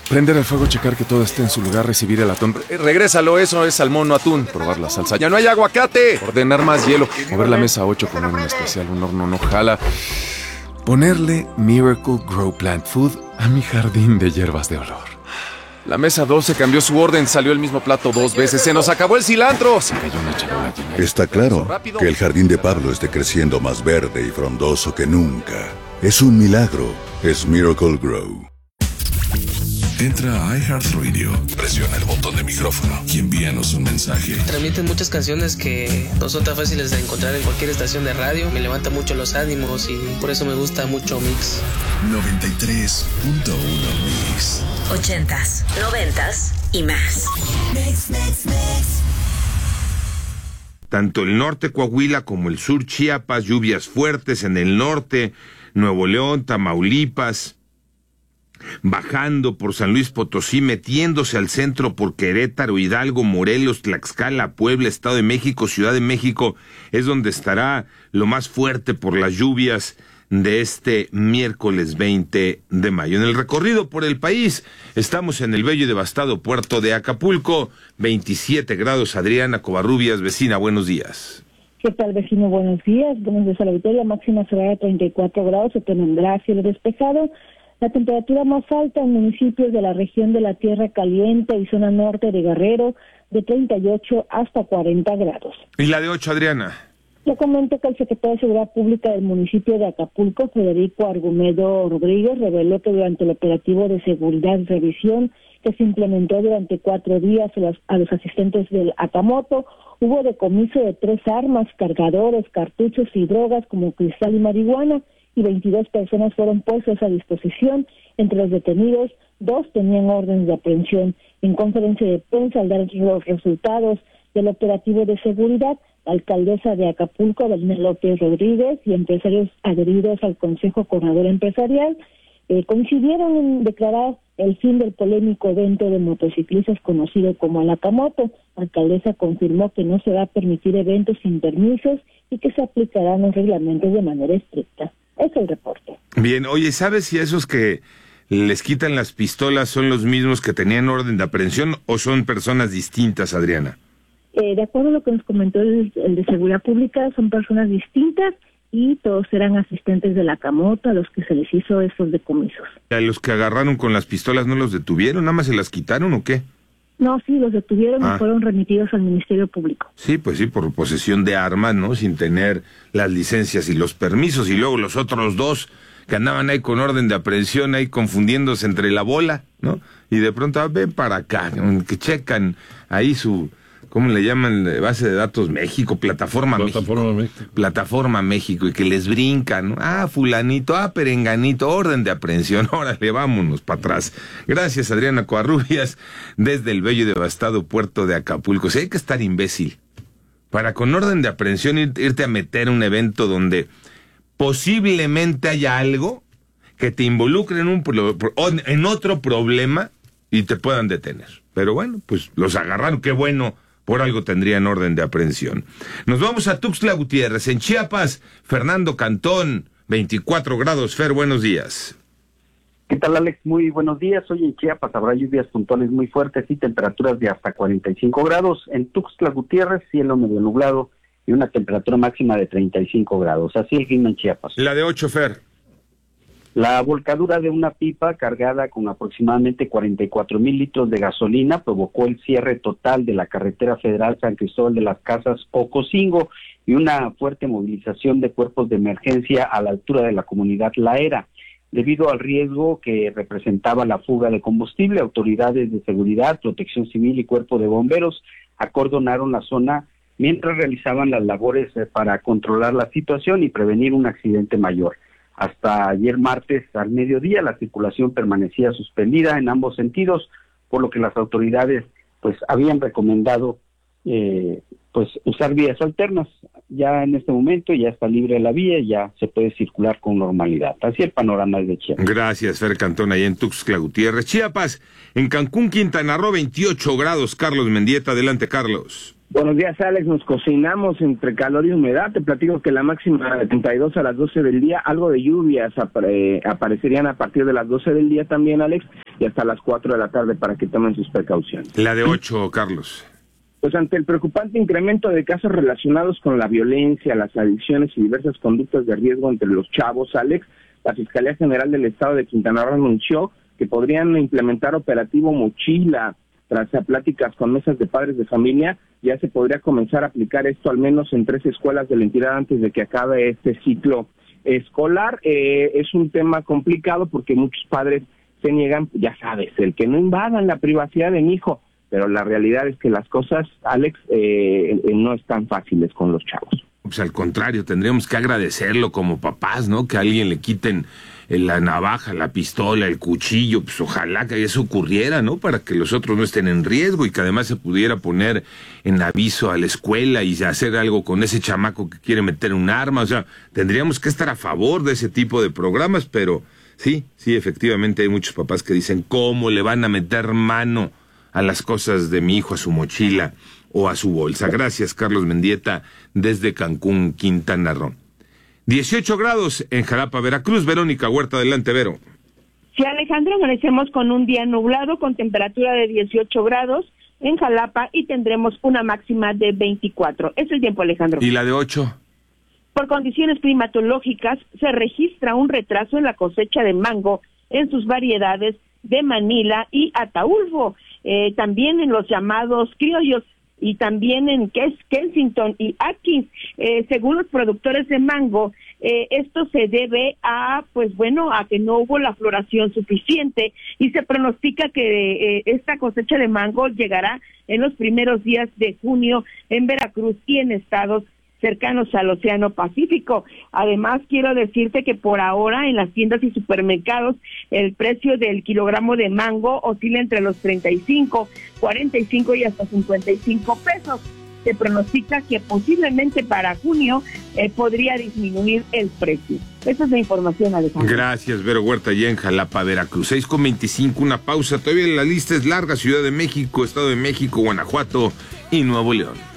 Prender el fuego, checar que todo esté en su lugar, recibir el atún. Regrésalo, eso es salmón, no atún. Probar la salsa. ¡Ya no hay aguacate! Ordenar más hielo. Mover la mesa 8, poner un especial, un horno no jala. Ponerle Miracle Grow Plant Food a mi jardín de hierbas de olor. La mesa 12 cambió su orden, salió el mismo plato 2 veces. ¡Se nos acabó el cilantro! Se cayó una charola llena. Está claro que el jardín de Pablo esté creciendo más verde y frondoso que nunca. Es un milagro. Es Miracle Grow. Entra a iHeartRadio, presiona el botón de micrófono y envíanos un mensaje. Transmiten muchas canciones que no son tan fáciles de encontrar en cualquier estación de radio. Me levanta mucho los ánimos y por eso me gusta mucho Mix. 93.1 Mix. 80s, 90s y más. Tanto el norte Coahuila como el sur Chiapas, lluvias fuertes en el norte, Nuevo León, Tamaulipas, bajando por San Luis Potosí, metiéndose al centro por Querétaro, Hidalgo, Morelos, Tlaxcala, Puebla, Estado de México, Ciudad de México, es donde estará lo más fuerte por las lluvias de este miércoles 20 de mayo. En el recorrido por el país, estamos en el bello y devastado puerto de Acapulco, 27 grados. Adriana Covarrubias, vecina, buenos días. ¿Qué tal, vecino? Buenos días. Buenos días a la auditoría. Máxima será de 34 grados, se tendrá cielo despejado. La temperatura más alta en municipios de la región de la Tierra Caliente y zona norte de Guerrero, de 38 hasta 40 grados. ¿Y la de 8, Adriana? Le comento que el secretario de Seguridad Pública del municipio de Acapulco, Federico Argumedo Rodríguez, reveló que durante el operativo de seguridad y revisión que se implementó durante 4 días a los asistentes del Akamoto, hubo decomiso de 3 armas, cargadores, cartuchos y drogas como cristal y marihuana, y 22 personas fueron puestas a disposición. Entre los detenidos, 2 tenían órdenes de aprehensión. En conferencia de prensa, al dar los resultados del operativo de seguridad, la alcaldesa de Acapulco, Belén López Rodríguez, y empresarios adheridos al Consejo Coordinador Empresarial coincidieron en declarar el fin del polémico evento de motociclistas conocido como Alacamoto. La alcaldesa confirmó que no se va a permitir eventos sin permisos y que se aplicarán los reglamentos de manera estricta. Es el reporte. Bien, oye, ¿sabes si esos que les quitan las pistolas son los mismos que tenían orden de aprehensión o son personas distintas, Adriana? De acuerdo a lo que nos comentó el de Seguridad Pública, son personas distintas y todos eran asistentes de la Akamoto a los que se les hizo esos decomisos. ¿A los que agarraron con las pistolas no los detuvieron? ¿Nada más se las quitaron o qué? No, sí, los detuvieron y fueron remitidos al Ministerio Público. Sí, pues sí, por posesión de armas, ¿no? Sin tener las licencias y los permisos. Y luego los otros 2 que andaban ahí con orden de aprehensión, ahí confundiéndose entre la bola, ¿no? Y de pronto, ven para acá, que checan ahí su... ¿Cómo le llaman? Base de datos México, Plataforma México, y que les brincan, ¿no? Fulanito, perenganito, orden de aprehensión, órale, vámonos para atrás. Gracias, Adriana Covarrubias, desde el bello y devastado puerto de Acapulco. Si hay que estar imbécil para con orden de aprehensión irte a meter un evento donde posiblemente haya algo que te involucre en otro problema y te puedan detener. Pero bueno, pues los agarraron, qué bueno. Por algo tendrían orden de aprehensión. Nos vamos a Tuxtla Gutiérrez, en Chiapas. Fernando Cantón, 24 grados. Fer, buenos días. ¿Qué tal, Alex? Muy buenos días. Hoy en Chiapas habrá lluvias puntuales muy fuertes y temperaturas de hasta 45 grados. En Tuxtla Gutiérrez, cielo medio nublado y una temperatura máxima de 35 grados. Así el clima en Chiapas. La de 8, Fer. La volcadura de una pipa cargada con aproximadamente 44,000 litros de gasolina provocó el cierre total de la carretera federal San Cristóbal de las Casas Ocosingo y una fuerte movilización de cuerpos de emergencia a la altura de la comunidad La Era. Debido al riesgo que representaba la fuga de combustible, autoridades de seguridad, protección civil y cuerpo de bomberos acordonaron la zona mientras realizaban las labores para controlar la situación y prevenir un accidente mayor. Hasta ayer martes al mediodía la circulación permanecía suspendida en ambos sentidos, por lo que las autoridades pues habían recomendado usar vías alternas. Ya en este momento ya está libre la vía y ya se puede circular con normalidad. Así el panorama de Chiapas. Gracias, Fer Cantón, allá en Tuxtla Gutiérrez. Chiapas, en Cancún, Quintana Roo, 28 grados. Carlos Mendieta, adelante, Carlos. Buenos días, Alex. Nos cocinamos entre calor y humedad. Te platico que la máxima de 32 a las 12 del día, algo de lluvias aparecerían a partir de las 12 del día también, Alex, y hasta las 4 de la tarde para que tomen sus precauciones. La de 8, Carlos. Pues ante el preocupante incremento de casos relacionados con la violencia, las adicciones y diversas conductas de riesgo entre los chavos, Alex, la Fiscalía General del Estado de Quintana Roo anunció que podrían implementar operativo Mochila. Tras pláticas con mesas de padres de familia, ya se podría comenzar a aplicar esto al menos en 3 escuelas de la entidad antes de que acabe este ciclo escolar. Es un tema complicado porque muchos padres se niegan, ya sabes, el que no invadan la privacidad de mi hijo, pero la realidad es que las cosas, Alex, no están fáciles con los chavos. Pues al contrario, tendríamos que agradecerlo como papás, ¿no? Que a alguien le quiten la navaja, la pistola, el cuchillo, pues ojalá que eso ocurriera, ¿no? Para que los otros no estén en riesgo y que además se pudiera poner en aviso a la escuela y hacer algo con ese chamaco que quiere meter un arma. O sea, tendríamos que estar a favor de ese tipo de programas, pero sí, efectivamente hay muchos papás que dicen, ¿cómo le van a meter mano a las cosas de mi hijo, a su mochila o a su bolsa? Gracias, Carlos Mendieta, desde Cancún, Quintana Roo. 18 grados en Jalapa, Veracruz. Verónica Huerta, adelante, Vero. Sí, Alejandro, amanecemos con un día nublado con temperatura de 18 grados en Jalapa y tendremos una máxima de 24. Es el tiempo, Alejandro. ¿Y la de 8? Por condiciones climatológicas, se registra un retraso en la cosecha de mango en sus variedades de Manila y Ataulfo, también en los llamados criollos, y también en Kensington y Atkins. Según los productores de mango, esto se debe a que no hubo la floración suficiente y se pronostica que esta cosecha de mango llegará en los primeros días de junio en Veracruz y en estados cercanos al Océano Pacífico. Además, quiero decirte que por ahora en las tiendas y supermercados el precio del kilogramo de mango oscila entre los 35, 45 y hasta 55 pesos. Se pronostica que posiblemente para junio podría disminuir el precio. Esa es la información, Alejandro. Gracias, Vero Huerta, allá en Jalapa, Veracruz. 6:25, una pausa. Todavía la lista es larga. Ciudad de México, Estado de México, Guanajuato y Nuevo León.